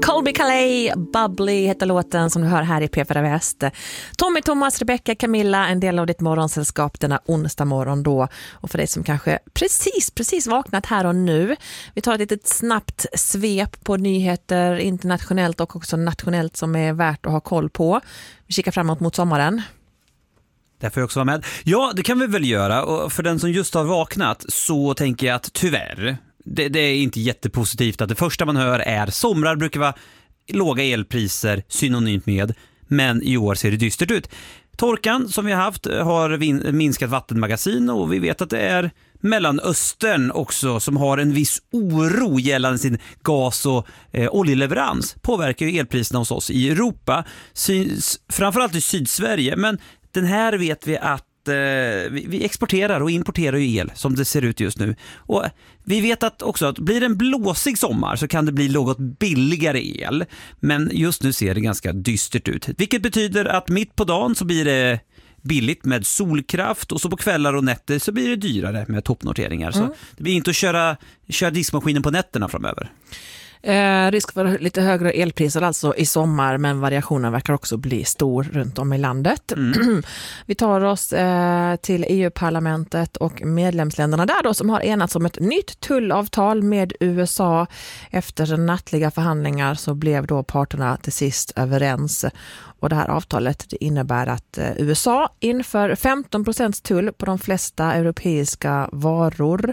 Colby Calais, Bubbly heter låten som du hör här i P4 Väst. Tommy, Thomas, Rebecca, Camilla, en del av ditt morgonsällskap denna onsdag morgon då. Och för dig som kanske precis vaknat här och nu. Vi tar ett litet snabbt svep på nyheter internationellt och också nationellt som är värt att ha koll på. Vi kikar framåt mot sommaren. Där får jag också vara med. Ja, det kan vi väl göra. Och för den som just har vaknat så tänker jag att tyvärr, det är inte jättepositivt att det första man hör är somrar brukar vara låga elpriser synonymt med, men i år ser det dystert ut. Torkan som vi har haft har minskat vattenmagasin och vi vet att det är Mellanöstern också som har en viss oro gällande sin gas- och oljeleverans. Påverkar ju elpriserna hos oss i Europa, framförallt i Sydsverige, men den här vet vi att vi exporterar och importerar ju el som det ser ut just nu. Och vi vet att också att blir det en blåsig sommar så kan det bli något billigare el. Men just nu ser det ganska dystert ut. Vilket betyder att mitt på dagen så blir det billigt med solkraft och så på kvällar och nätter så blir det dyrare med toppnoteringar. Så det blir inte att köra diskmaskinen på nätterna framöver. Risk för lite högre elpriser alltså i sommar, men variationen verkar också bli stor runt om i landet. Vi tar oss till EU-parlamentet och medlemsländerna där då som har enats om ett nytt tullavtal med USA. Efter nattliga förhandlingar så blev då parterna till sist överens. Och det här avtalet det innebär att USA inför 15% tull på de flesta europeiska varor.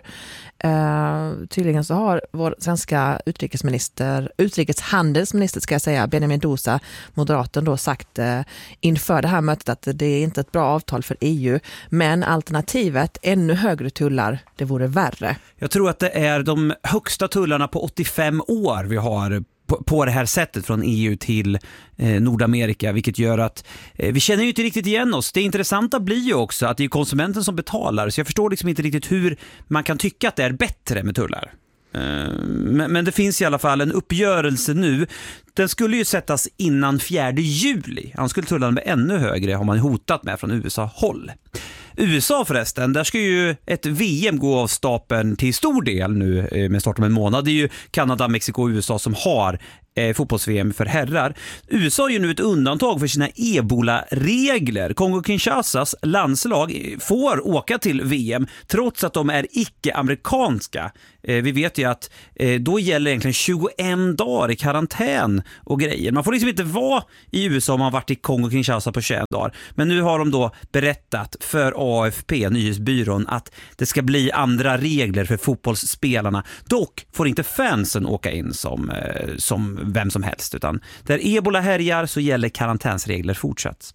Tydligen så har vår svenska utrikeshandelsminister ska jag säga, Benjamin Dosa, moderaten då sagt inför det här mötet att det är inte ett bra avtal för EU, men alternativet ännu högre tullar, det vore värre. Jag tror att det är de högsta tullarna på 85 år vi har på det här sättet från EU till Nordamerika, vilket gör att vi känner ju inte riktigt igen oss. Det intressanta blir ju också att det är konsumenten som betalar, så jag förstår liksom inte riktigt hur man kan tycka att det är bättre med tullar. Men det finns i alla fall en uppgörelse nu. Den skulle ju sättas innan 4 juli. Han skulle tullarna bli ännu högre, har man hotat med från USA-håll. USA förresten, där ska ju ett VM gå av stapeln till stor del nu med start om en månad. Det är ju Kanada, Mexiko och USA som har fotbolls-VM för herrar. USA är ju nu ett undantag för sina Ebola-regler. Kongo-Kinshasas landslag får åka till VM trots att de är icke-amerikanska. Vi vet ju att då gäller egentligen 21 dagar i karantän och grejer. Man får liksom inte vara i USA om man varit i Kongo-Kinshasa på 21 dagar. Men nu har de då berättat för AFP, nyhetsbyrån, att det ska bli andra regler för fotbollsspelarna. Dock får inte fansen åka in som vem som helst, utan där Ebola härjar så gäller karantänsregler fortsatt.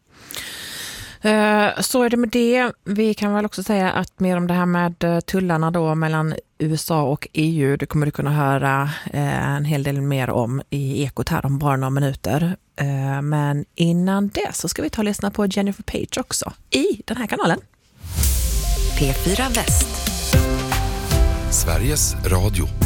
Så är det med det. Vi kan väl också säga att mer om det här med tullarna då mellan USA och EU, det kommer du kunna höra en hel del mer om i Ekot här om bara några minuter. Men innan det så ska vi ta och lyssna på Jennifer Page också i den här kanalen. P4 Väst. Sveriges Radio.